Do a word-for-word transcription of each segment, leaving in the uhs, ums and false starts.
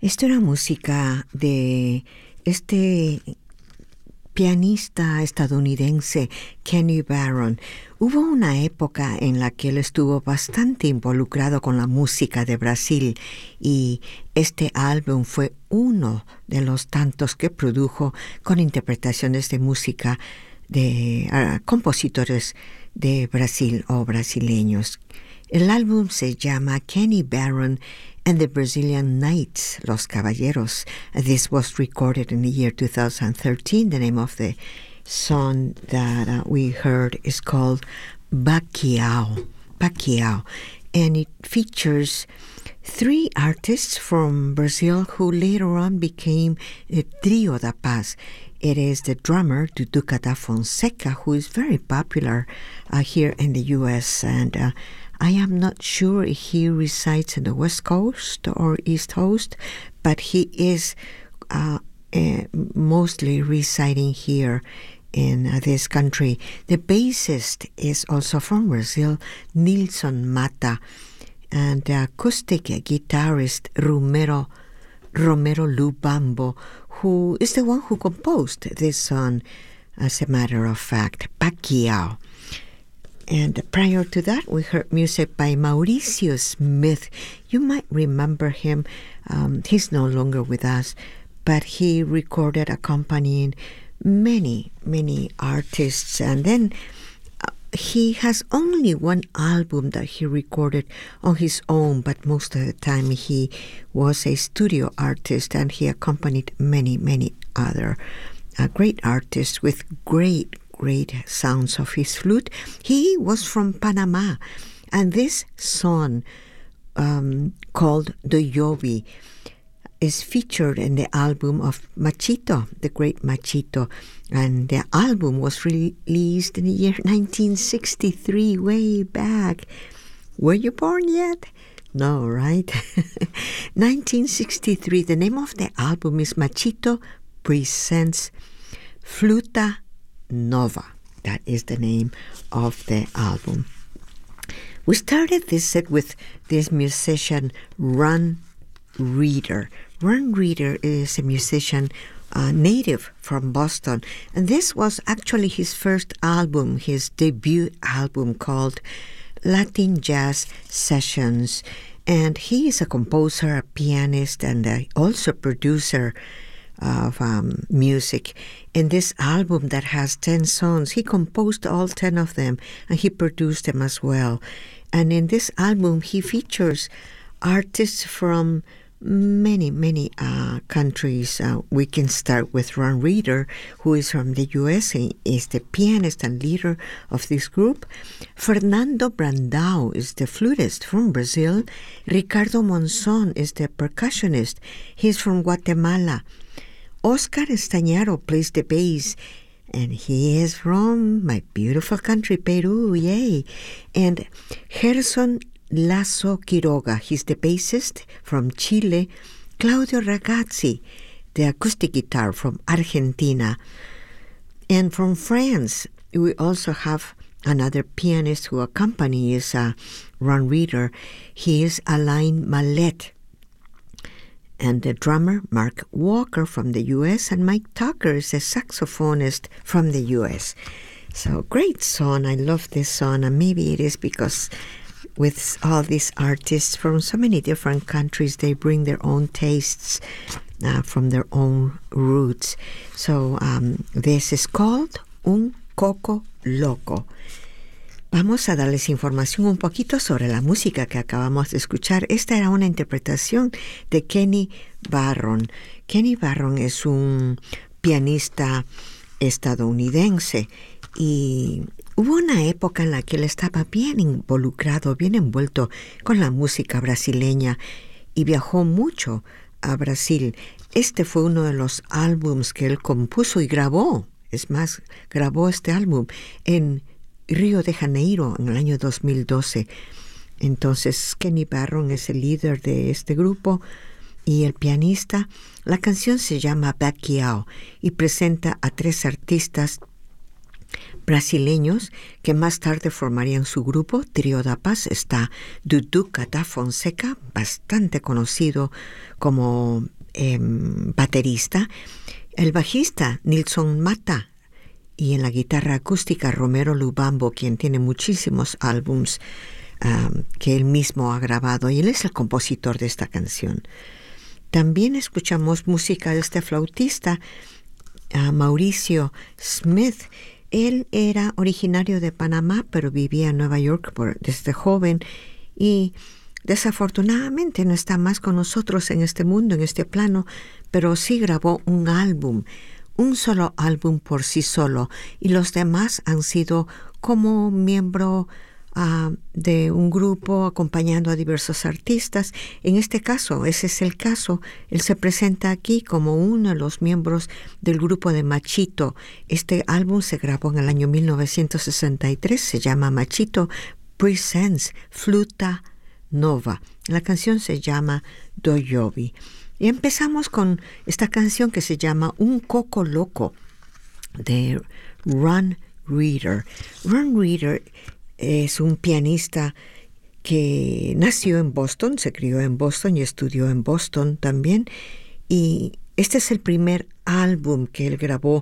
Esto era música de este pianista estadounidense Kenny Barron. Hubo una época en la que él estuvo bastante involucrado con la música de Brasil y este álbum fue uno de los tantos que produjo con interpretaciones de música de uh, compositores de Brasil o brasileños. El álbum se llama Kenny Barron and the Brazilian Knights, Los Caballeros. This was recorded in the year two thousand thirteen. The name of the song that uh, we heard is called Bacchiao. Bacchiao. And it features three artists from Brazil who later on became the Trio da Paz. It is the drummer, Duduca da Fonseca, who is very popular uh, here in the U S, and uh, I am not sure if he resides in the West Coast or East Coast, but he is uh, uh, mostly residing here in uh, this country. The bassist is also from Brazil, Nilson Mata, and the acoustic guitarist Romero, Romero Lubambo, who is the one who composed this song, as a matter of fact, Bacchiao. And prior to that, we heard music by Mauricio Smith. You might remember him. Um, he's no longer with us, but he recorded accompanying many, many artists. And then uh, he has only one album that he recorded on his own, but most of the time he was a studio artist and he accompanied many, many other uh, great artists with great great sounds of his flute. He was from Panama, and this song um, called The Yobi is featured in the album of Machito, the great Machito, and the album was released in the year nineteen sixty-three, way back. Were you born yet? No, right? nineteen sixty-three, the name of the album is Machito Presents Fluta Nova. That is the name of the album. We started this set with this musician, Ron Reeder. Ron Reeder is a musician uh, native from Boston, and this was actually his first album, his debut album called Latin Jazz Sessions. And he is a composer, a pianist, and uh, also producer of um, music. In this album that has ten songs, he composed all ten of them and he produced them as well. And in this album, he features artists from many, many uh, countries. Uh, we can start with Ron Reeder, who is from the U S. He is the pianist and leader of this group. Fernando Brandao is the flutist from Brazil. Ricardo Monzon is the percussionist. He's from Guatemala. Oscar Estañaro plays the bass, and he is from my beautiful country, Peru, yay. And Gerson Lasso Quiroga, he's the bassist from Chile. Claudio Ragazzi, the acoustic guitar from Argentina. And from France, we also have another pianist who accompanies uh, Ron Reeder. He is Alain Mallet. And the drummer, Mark Walker from the U S, and Mike Tucker is a saxophonist from the U S. So great song. I love this song, and maybe it is because with all these artists from so many different countries, they bring their own tastes uh, from their own roots. So um, this is called Un Coco Loco. Vamos a darles información un poquito sobre la música que acabamos de escuchar. Esta era una interpretación de Kenny Barron. Kenny Barron es un pianista estadounidense y hubo una época en la que él estaba bien involucrado, bien envuelto con la música brasileña y viajó mucho a Brasil. Este fue uno de los álbums que él compuso y grabó. Es más, grabó este álbum en Río de Janeiro en el año dos mil doce. Entonces Kenny Barron es el líder de este grupo y el pianista. La canción se llama Bacchiao y presenta a tres artistas brasileños que más tarde formarían su grupo, Trio da Paz. Está Duduca da Fonseca, bastante conocido como eh, baterista, el bajista Nilson Mata, y en la guitarra acústica Romero Lubambo, quien tiene muchísimos álbums um, que él mismo ha grabado, y él es el compositor de esta canción. También escuchamos música de este flautista, uh, Mauricio Smith. Él era originario de Panamá, pero vivía en Nueva York por, desde joven, y desafortunadamente no está más con nosotros en este mundo, en este plano, pero sí grabó un álbum, un solo álbum por sí solo, y los demás han sido como miembro uh, de un grupo acompañando a diversos artistas. En este caso, ese es el caso, él se presenta aquí como uno de los miembros del grupo de Machito. Este álbum se grabó en el año mil novecientos sesenta y tres, se llama Machito Presents Fluta Nova. La canción se llama Doyobi. Y empezamos con esta canción que se llama Un Coco Loco de Ron Reeder. Ron Reeder es un pianista que nació en Boston, se crió en Boston y estudió en Boston también. Y este es el primer álbum que él grabó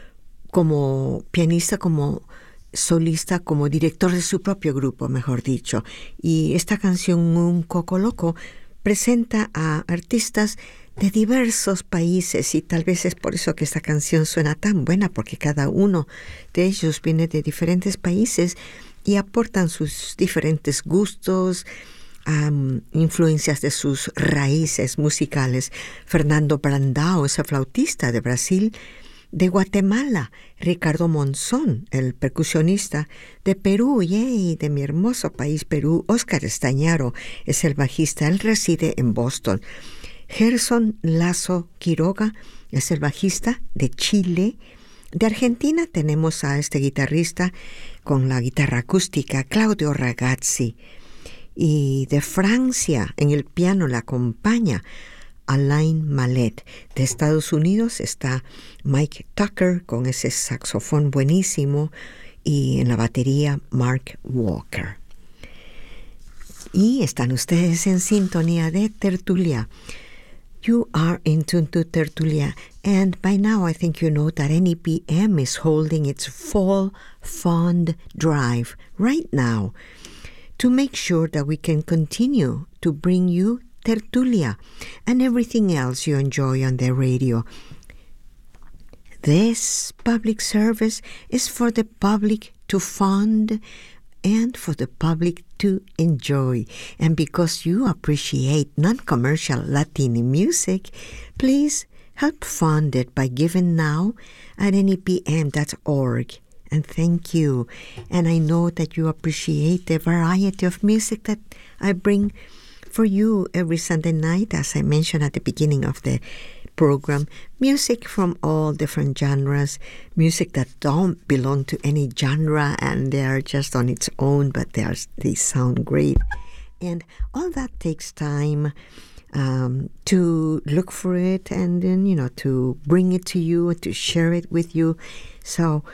como pianista, como solista, como director de su propio grupo, mejor dicho. Y esta canción, Un Coco Loco, presenta a artistas de diversos países, y tal vez es por eso que esta canción suena tan buena, porque cada uno de ellos viene de diferentes países y aportan sus diferentes gustos, um, influencias de sus raíces musicales. Fernando Brandao es el flautista de Brasil. De Guatemala, Ricardo Monzón, el percusionista. De Perú, yay, de mi hermoso país Perú, Óscar Estañaro es el bajista, él reside en Boston. Gerson Lazo Quiroga es el bajista de Chile. De Argentina tenemos a este guitarrista con la guitarra acústica, Claudio Ragazzi. Y de Francia, en el piano la acompaña Alain Mallet. De Estados Unidos está Mike Tucker con ese saxofón buenísimo, y en la batería Mark Walker. Y están ustedes en sintonía de Tertulia. You are in tune to Tertulia, and by now I think you know that N E P M is holding its Fall Fund Drive right now to make sure that we can continue to bring you Tertulia and everything else you enjoy on the radio. This public service is for the public to fund and for the public to enjoy. And because you appreciate non-commercial Latin music, please help fund it by giving now at N E P M dot org. And thank you. And I know that you appreciate the variety of music that I bring for you every Sunday night, as I mentioned at the beginning of the program. Music from all different genres, music that don't belong to any genre, and they are just on its own, but they, are, they sound great. And all that takes time um, to look for it, and then, you know, to bring it to you and to share it with you. So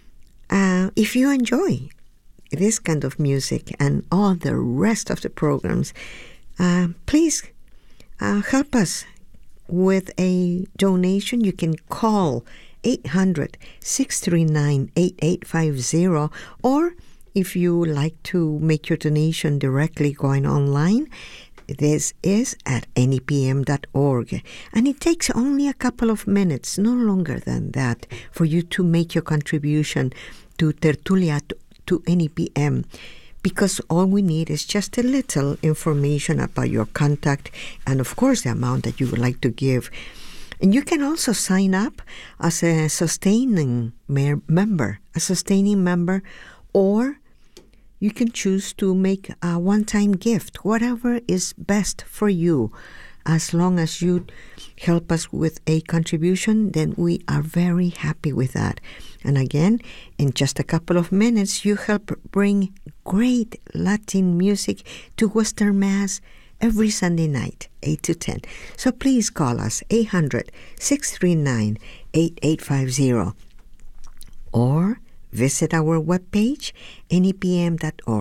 uh, if you enjoy this kind of music and all the rest of the programs, Uh, please uh, help us with a donation. You can call eight hundred, six three nine, eight eight five zero, or if you like to make your donation directly going online, this is at N E P M dot org. And it takes only a couple of minutes, no longer than that, for you to make your contribution to Tertulia, to, to N E P M. Because all we need is just a little information about your contact and, of course, the amount that you would like to give. And you can also sign up as a sustaining member, a sustaining member, or you can choose to make a one-time gift, whatever is best for you. As long as you help us with a contribution, then we are very happy with that. And again, in just a couple of minutes, you help bring great Latin music to Western Mass every Sunday night, eight to ten. So please call us, eight hundred, six three nine, eight eight five zero. Or visit our webpage, N E P M dot org.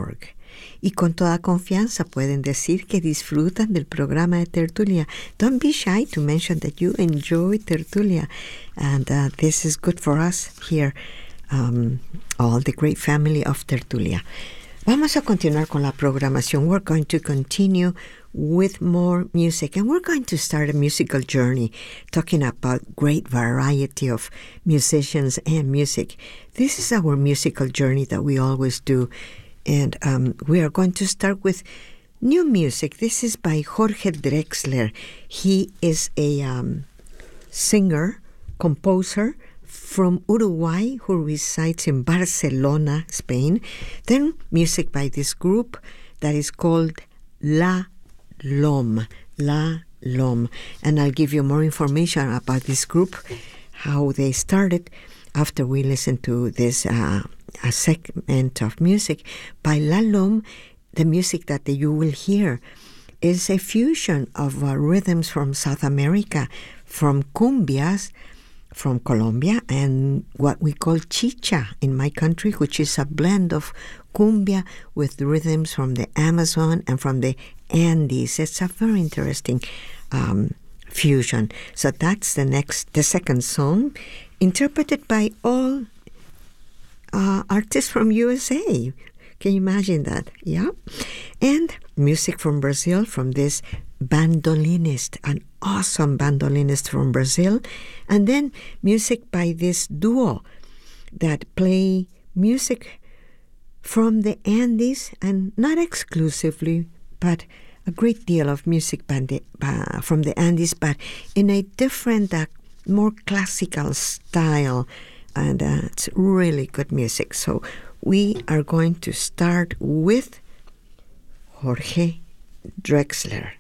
Y con toda confianza pueden decir que disfrutan del programa de Tertulia. Don't be shy to mention that you enjoy Tertulia. And uh, this is good for us here, um, all the great family of Tertulia. Vamos a continuar con la programación. We're going to continue with more music, and we're going to start a musical journey talking about great variety of musicians and music. This is our musical journey that we always do, and um, we are going to start with new music. This is by Jorge Drexler. He is a um, singer, composer from Uruguay who resides in Barcelona, Spain. Then music by this group that is called La Lom, La Lom. And I'll give you more information about this group, how they started, after we listen to this uh, a segment of music. By La Lom, the music that you will hear is a fusion of uh, rhythms from South America, from cumbias, from Colombia, and what we call chicha in my country, which is a blend of cumbia with rhythms from the Amazon and from the Andes. It's a very interesting um, fusion. So that's the next, the second song, interpreted by all uh, artists from U S A. Can you imagine that? Yeah. And music from Brazil, from this bandolinist, an awesome bandolinist from Brazil. And then music by this duo that play music from the Andes, and not exclusively, but a great deal of music bandi- uh, from the Andes, but in a different, uh, more classical style. And uh, it's really good music. So we are going to start with Jorge Drexler.